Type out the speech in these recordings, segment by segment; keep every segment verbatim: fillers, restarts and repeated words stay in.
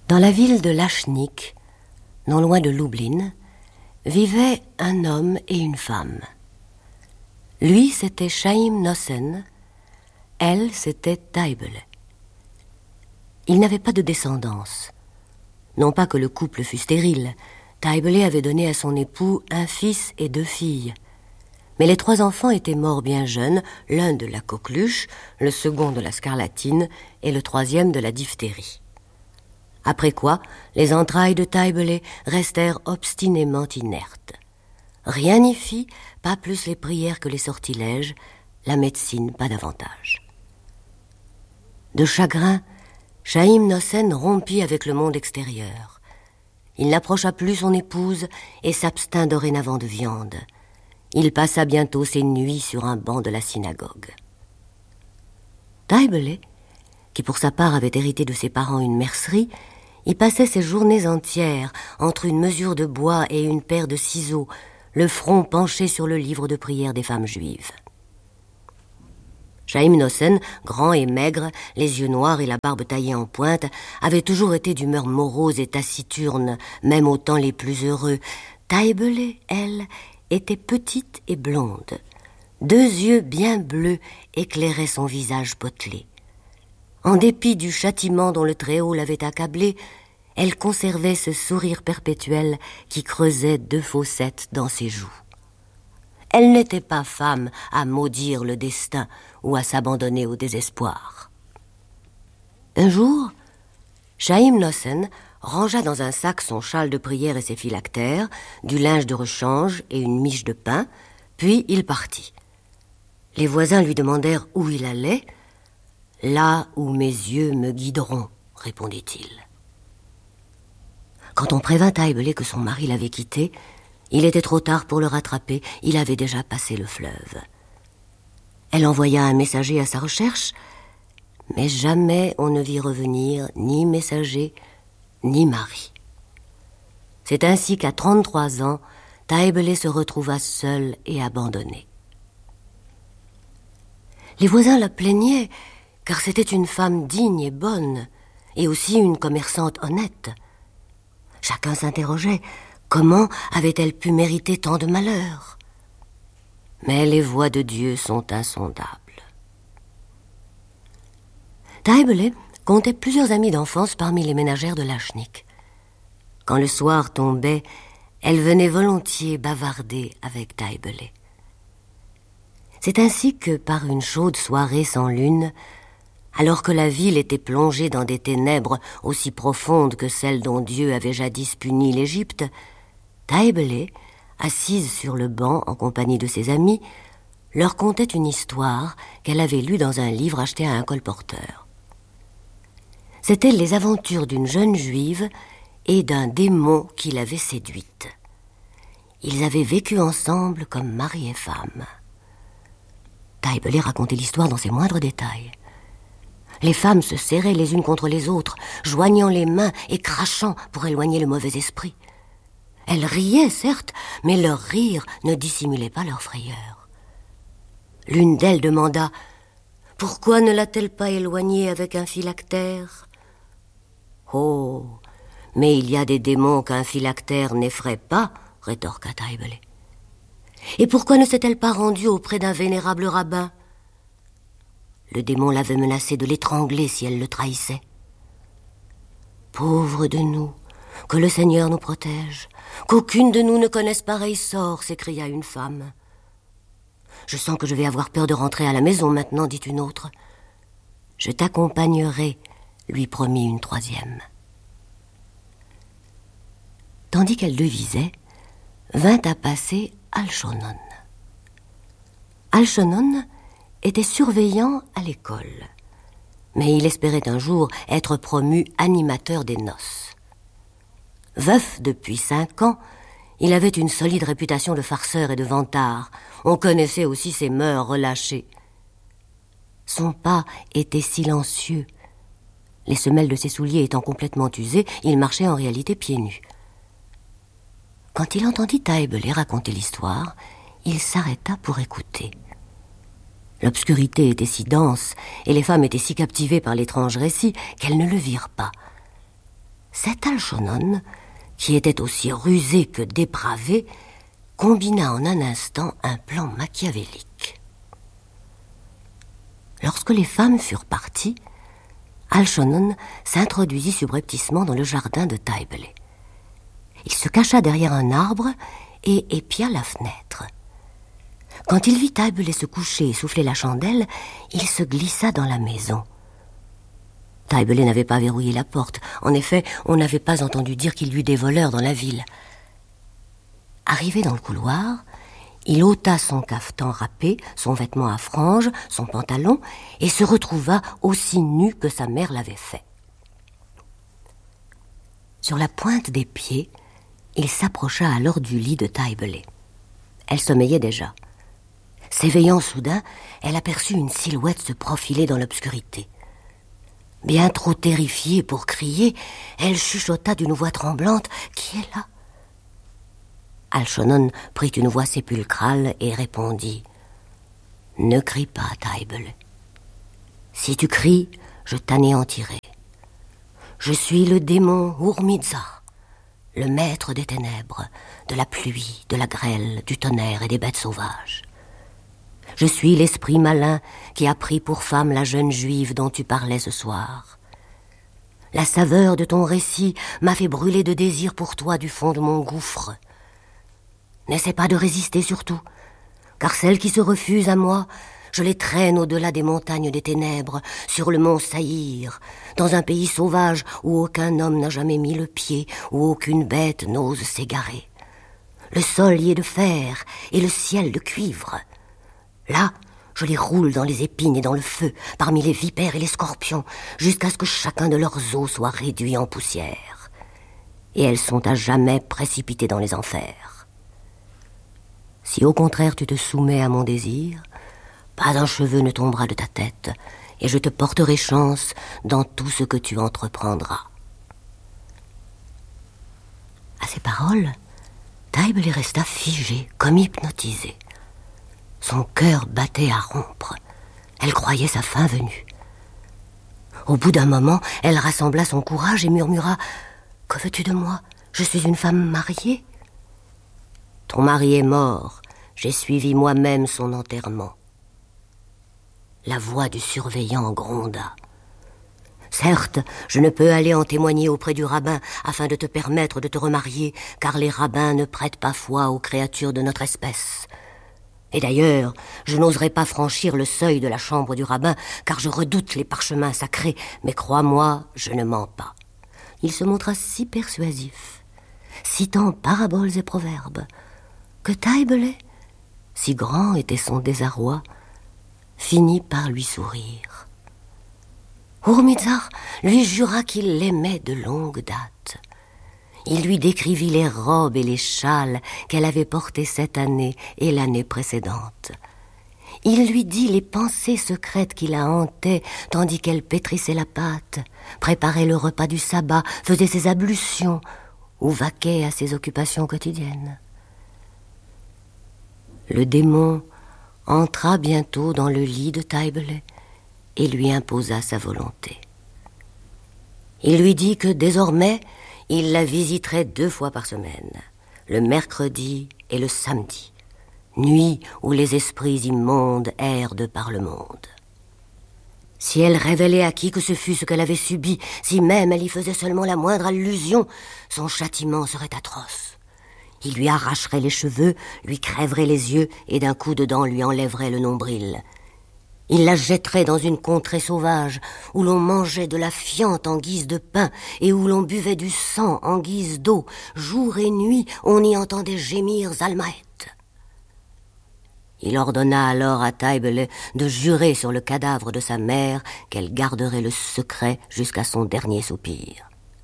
Dans la ville de Lachnik, non loin de Lublin, vivaient un homme et une femme. Lui, c'était Chaim Nossen, elle, c'était Taibele. Ils n'avaient pas de descendance. Non pas que le couple fût stérile, Taibele avait donné à son époux un fils et deux filles. Mais les trois enfants étaient morts bien jeunes, l'un de la coqueluche, le second de la scarlatine et le troisième de la diphtérie. Après quoi, les entrailles de Taibele restèrent obstinément inertes. Rien n'y fit, pas plus les prières que les sortilèges, la médecine pas davantage. De chagrin, Chaim Nossen rompit avec le monde extérieur. Il n'approcha plus son épouse et s'abstint dorénavant de viande. Il passa bientôt ses nuits sur un banc de la synagogue. Taibele, qui pour sa part avait hérité de ses parents une mercerie, y passait ses journées entières entre une mesure de bois et une paire de ciseaux, le front penché sur le livre de prière des femmes juives. Chaim Nossen, grand et maigre, les yeux noirs et la barbe taillée en pointe, avait toujours été d'humeur morose et taciturne, même aux temps les plus heureux. Taibele, elle, était petite et blonde. Deux yeux bien bleus éclairaient son visage potelé. En dépit du châtiment dont le Très-Haut l'avait accablée, elle conservait ce sourire perpétuel qui creusait deux fossettes dans ses joues. Elle n'était pas femme à maudire le destin ou à s'abandonner au désespoir. Un jour, Chaim Nossen rangea dans un sac son châle de prière et ses phylactères, du linge de rechange et une miche de pain, puis il partit. Les voisins lui demandèrent où il allait. « Là où mes yeux me guideront », répondit-il. Quand on prévint Taibele que son mari l'avait quitté, il était trop tard pour le rattraper, il avait déjà passé le fleuve. Elle envoya un messager à sa recherche, mais jamais on ne vit revenir ni messager, ni mari. C'est ainsi qu'à trente-trois ans, Taibele se retrouva seule et abandonnée. Les voisins la plaignaient, car c'était une femme digne et bonne, et aussi une commerçante honnête. Chacun s'interrogeait, comment avait-elle pu mériter tant de malheur? Mais les voies de Dieu sont insondables. Taibele comptait plusieurs amis d'enfance parmi les ménagères de Lachnik. Quand le soir tombait, elle venait volontiers bavarder avec Taibele. C'est ainsi que, par une chaude soirée sans lune, alors que la ville était plongée dans des ténèbres aussi profondes que celles dont Dieu avait jadis puni l'Égypte, Taibele, assise sur le banc en compagnie de ses amis, leur contait une histoire qu'elle avait lue dans un livre acheté à un colporteur. C'étaient les aventures d'une jeune juive et d'un démon qui l'avait séduite. Ils avaient vécu ensemble comme mari et femme. Taibele racontait l'histoire dans ses moindres détails. Les femmes se serraient les unes contre les autres, joignant les mains et crachant pour éloigner le mauvais esprit. Elles riaient, certes, mais leur rire ne dissimulait pas leur frayeur. L'une d'elles demanda « Pourquoi ne l'a-t-elle pas éloignée avec un phylactère ?»« Oh, mais il y a des démons qu'un phylactère n'effraie pas, » rétorqua Taibele. « Et pourquoi ne s'est-elle pas rendue auprès d'un vénérable rabbin ?» Le démon l'avait menacée de l'étrangler si elle le trahissait. « Pauvre de nous, que le Seigneur nous protège, qu'aucune de nous ne connaisse pareil sort, » s'écria une femme. « Je sens que je vais avoir peur de rentrer à la maison maintenant, » dit une autre. « Je t'accompagnerai, » lui promit une troisième. Tandis qu'elle devisait, vint à passer Alchonon. Alchonon était surveillant à l'école, mais il espérait un jour être promu animateur des noces. Veuf depuis cinq ans, il avait une solide réputation de farceur et de vantard. On connaissait aussi ses mœurs relâchées. Son pas était silencieux. Les semelles de ses souliers étant complètement usées, il marchait en réalité pieds nus. Quand il entendit Taibele raconter l'histoire, il s'arrêta pour écouter. L'obscurité était si dense et les femmes étaient si captivées par l'étrange récit qu'elles ne le virent pas. Cet Alchonon, qui était aussi rusé que dépravé, combina en un instant un plan machiavélique. Lorsque les femmes furent parties, Alchonon s'introduisit subrepticement dans le jardin de Tybelé. Il se cacha derrière un arbre et épia la fenêtre. Quand il vit Tybelé se coucher et souffler la chandelle, il se glissa dans la maison. Tybelé n'avait pas verrouillé la porte. En effet, on n'avait pas entendu dire qu'il y eut des voleurs dans la ville. Arrivé dans le couloir, il ôta son cafetan râpé, son vêtement à franges, son pantalon, et se retrouva aussi nu que sa mère l'avait fait. Sur la pointe des pieds, il s'approcha alors du lit de Tybelé. Elle sommeillait déjà. S'éveillant soudain, elle aperçut une silhouette se profiler dans l'obscurité. Bien trop terrifiée pour crier, elle chuchota d'une voix tremblante « Qui est là ?» Alchonon prit une voix sépulcrale et répondit « Ne crie pas, Tybelé. Si tu cries, je t'anéantirai. Je suis le démon Urmiza, le maître des ténèbres, de la pluie, de la grêle, du tonnerre et des bêtes sauvages. Je suis l'esprit malin qui a pris pour femme la jeune juive dont tu parlais ce soir. La saveur de ton récit m'a fait brûler de désir pour toi du fond de mon gouffre. N'essaie pas de résister surtout, car celle qui se refuse à moi, je les traîne au-delà des montagnes des ténèbres, sur le mont Saïr, dans un pays sauvage où aucun homme n'a jamais mis le pied, où aucune bête n'ose s'égarer. Le sol y est de fer et le ciel de cuivre. Là, je les roule dans les épines et dans le feu, parmi les vipères et les scorpions, jusqu'à ce que chacun de leurs os soit réduit en poussière. Et elles sont à jamais précipitées dans les enfers. Si au contraire tu te soumets à mon désir, pas un cheveu ne tombera de ta tête, et je te porterai chance dans tout ce que tu entreprendras. À ces paroles, Tybelé resta figée, comme hypnotisée. Son cœur battait à rompre. Elle croyait sa fin venue. Au bout d'un moment, elle rassembla son courage et murmura « Que veux-tu de moi? Je suis une femme mariée. » « Ton mari est mort. J'ai suivi moi-même son enterrement. » La voix du surveillant gronda. « Certes, je ne peux aller en témoigner auprès du rabbin afin de te permettre de te remarier, car les rabbins ne prêtent pas foi aux créatures de notre espèce. Et d'ailleurs, je n'oserais pas franchir le seuil de la chambre du rabbin, car je redoute les parchemins sacrés, mais crois-moi, je ne mens pas. » Il se montra si persuasif, citant paraboles et proverbes, que Tybelé, si grand était son désarroi, finit par lui sourire. Urmiza lui jura qu'il l'aimait de longue date. Il lui décrivit les robes et les châles qu'elle avait portés cette année et l'année précédente. Il lui dit les pensées secrètes qui la hantaient tandis qu'elle pétrissait la pâte, préparait le repas du sabbat, faisait ses ablutions ou vaquait à ses occupations quotidiennes. Le démon entra bientôt dans le lit de Tybelé et lui imposa sa volonté. Il lui dit que désormais, il la visiterait deux fois par semaine, le mercredi et le samedi, nuit où les esprits immondes errent de par le monde. Si elle révélait à qui que ce fût ce qu'elle avait subi, si même elle y faisait seulement la moindre allusion, son châtiment serait atroce. Il lui arracherait les cheveux, lui crèverait les yeux et d'un coup de dent lui enlèverait le nombril. Il la jetterait dans une contrée sauvage où l'on mangeait de la fiente en guise de pain et où l'on buvait du sang en guise d'eau. Jour et nuit, on y entendait gémir Zalmaët. Il ordonna alors à Tybelé de jurer sur le cadavre de sa mère qu'elle garderait le secret jusqu'à son dernier soupir.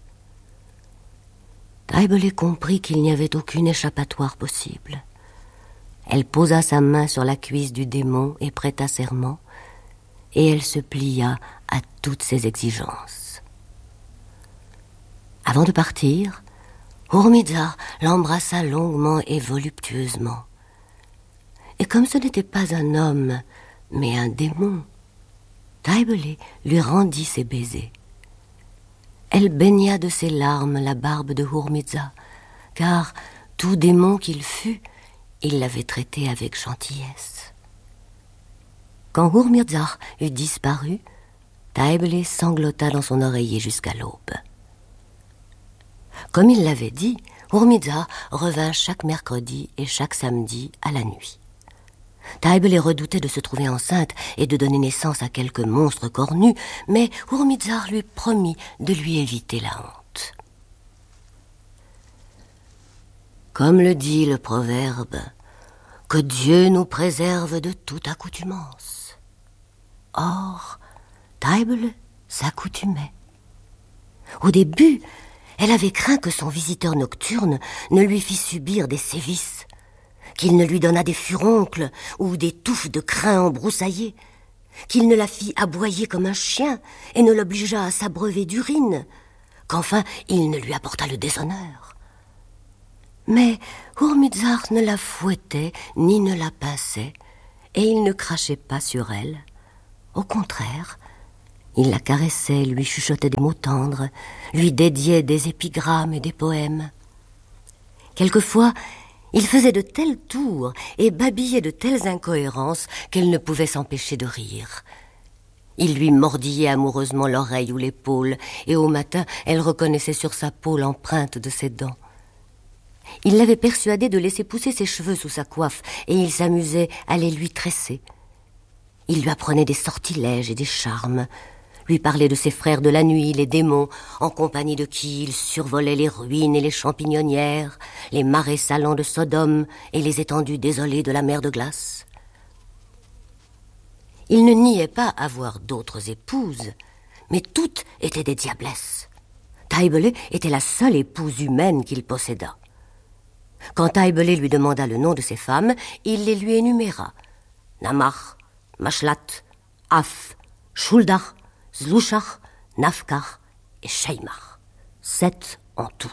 Tybelé comprit qu'il n'y avait aucune échappatoire possible. Elle posa sa main sur la cuisse du démon et prêta serment, et elle se plia à toutes ses exigences. Avant de partir, Urmiza l'embrassa longuement et voluptueusement. Et comme ce n'était pas un homme, mais un démon, Tybelé lui rendit ses baisers. Elle baigna de ses larmes la barbe de Hourmiza, car, tout démon qu'il fût, il l'avait traité avec gentillesse. Quand Hourmirzar eut disparu, Taibele sanglota dans son oreiller jusqu'à l'aube. Comme il l'avait dit, Hourmiza revint chaque mercredi et chaque samedi à la nuit. Taibele redoutait de se trouver enceinte et de donner naissance à quelque monstre cornu, mais Hourmiza lui promit de lui éviter la honte. Comme le dit le proverbe, que Dieu nous préserve de toute accoutumance. Or, Taibele s'accoutumait. Au début, elle avait craint que son visiteur nocturne ne lui fît subir des sévices, qu'il ne lui donnât des furoncles ou des touffes de crin embroussaillées, qu'il ne la fît aboyer comme un chien et ne l'obligeât à s'abreuver d'urine, qu'enfin il ne lui apportât le déshonneur. Mais Hourmirzar ne la fouettait ni ne la pinçait, et il ne crachait pas sur elle. Au contraire, il la caressait, lui chuchotait des mots tendres, lui dédiait des épigrammes et des poèmes. Quelquefois, il faisait de tels tours et babillait de telles incohérences qu'elle ne pouvait s'empêcher de rire. Il lui mordillait amoureusement l'oreille ou l'épaule, et au matin, elle reconnaissait sur sa peau l'empreinte de ses dents. Il l'avait persuadée de laisser pousser ses cheveux sous sa coiffe, et il s'amusait à les lui tresser. Il lui apprenait des sortilèges et des charmes, lui parlait de ses frères de la nuit, les démons, en compagnie de qui il survolait les ruines et les champignonnières, les marais salants de Sodome et les étendues désolées de la mer de glace. Il ne niait pas avoir d'autres épouses, mais toutes étaient des diablesses. Taibele était la seule épouse humaine qu'il possédât. Quand Taibele lui demanda le nom de ses femmes, il les lui énuméra. Namar, Mashlat, Af, Shuldar, Zluchar, Nafkar et Sheimar. Sept en tout.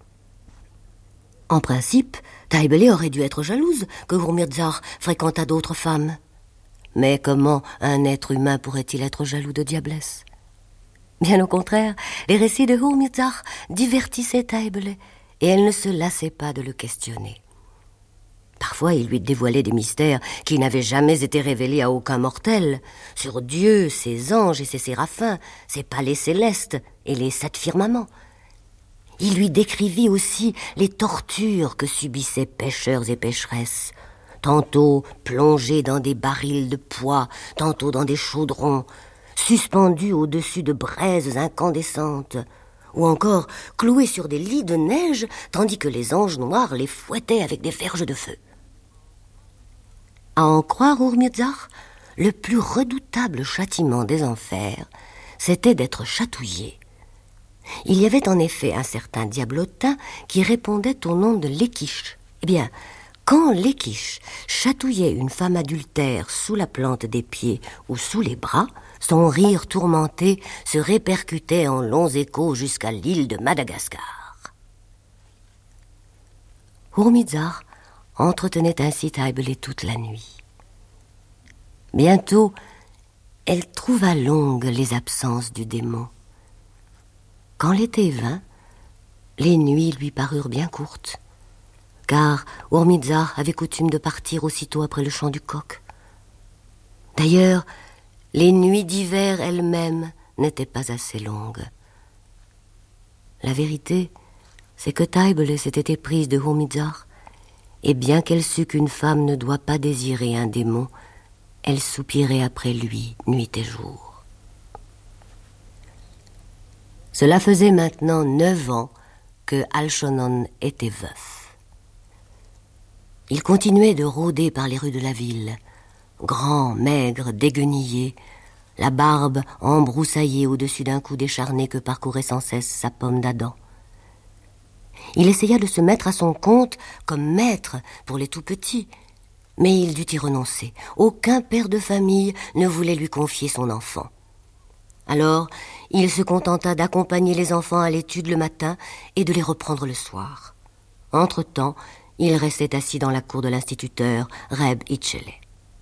En principe, Taibele aurait dû être jalouse que Hourmirzar fréquentât d'autres femmes. Mais comment un être humain pourrait-il être jaloux de diablesse? Bien au contraire, les récits de Hourmirzar divertissaient Taibele, et elle ne se lassait pas de le questionner. Parfois, il lui dévoilait des mystères qui n'avaient jamais été révélés à aucun mortel, sur Dieu, ses anges et ses séraphins, ses palais célestes et les sept firmaments. Il lui décrivit aussi les tortures que subissaient pêcheurs et pêcheresses, tantôt plongés dans des barils de pois, tantôt dans des chaudrons, suspendus au-dessus de braises incandescentes, ou encore cloués sur des lits de neige, tandis que les anges noirs les fouettaient avec des verges de feu. À en croire Hourmirzar, le plus redoutable châtiment des enfers, c'était d'être chatouillé. Il y avait en effet un certain diablotin qui répondait au nom de Lekish. Eh bien, quand Lekish chatouillait une femme adultère sous la plante des pieds ou sous les bras, son rire tourmenté se répercutait en longs échos jusqu'à l'île de Madagascar. Hourmirzar entretenait ainsi Taibele toute la nuit. Bientôt, elle trouva longues les absences du démon. Quand l'été vint, les nuits lui parurent bien courtes, car Hourmirzar avait coutume de partir aussitôt après le chant du coq. D'ailleurs, les nuits d'hiver elles-mêmes n'étaient pas assez longues. La vérité, c'est que Taibele s'était éprise de Hourmirzar, et bien qu'elle sût qu'une femme ne doit pas désirer un démon, elle soupirait après lui nuit et jour. Cela faisait maintenant neuf ans que Alchonon était veuf. Il continuait de rôder par les rues de la ville, grand, maigre, déguenillé, la barbe embroussaillée au-dessus d'un cou décharné que parcourait sans cesse sa pomme d'Adam. Il essaya de se mettre à son compte comme maître pour les tout-petits, mais il dut y renoncer. Aucun père de famille ne voulait lui confier son enfant. Alors, il se contenta d'accompagner les enfants à l'étude le matin et de les reprendre le soir. Entre-temps, il restait assis dans la cour de l'instituteur, Reb Itchele.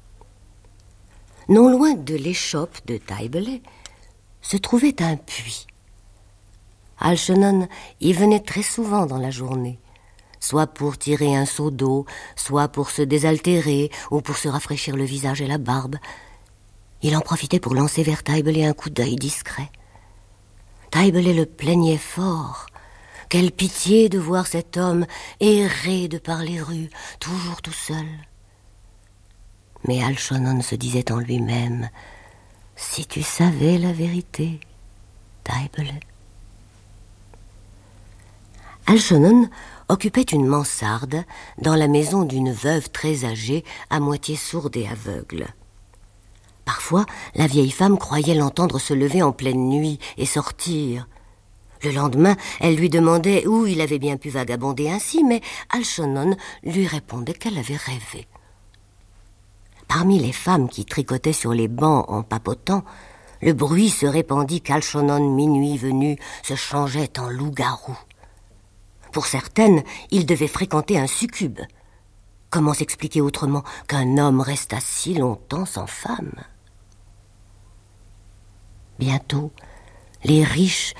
Non loin de l'échoppe de Taibele se trouvait un puits. Algernon y venait très souvent dans la journée, soit pour tirer un seau d'eau, soit pour se désaltérer ou pour se rafraîchir le visage et la barbe. Il en profitait pour lancer vers Taibele un coup d'œil discret. Taibele le plaignait fort. Quelle pitié de voir cet homme errer de par les rues, toujours tout seul. Mais Algernon se disait en lui-même, « Si tu savais la vérité, Taibele. » Algernon occupait une mansarde dans la maison d'une veuve très âgée, à moitié sourde et aveugle. Parfois, la vieille femme croyait l'entendre se lever en pleine nuit et sortir. Le lendemain, elle lui demandait où il avait bien pu vagabonder ainsi, mais Algernon lui répondait qu'elle avait rêvé. Parmi les femmes qui tricotaient sur les bancs en papotant, le bruit se répandit qu'Algernon, minuit venu, se changeait en loup-garou. Pour certaines, il devait fréquenter un succube. Comment s'expliquer autrement qu'un homme resta si longtemps sans femme? Bientôt, les riches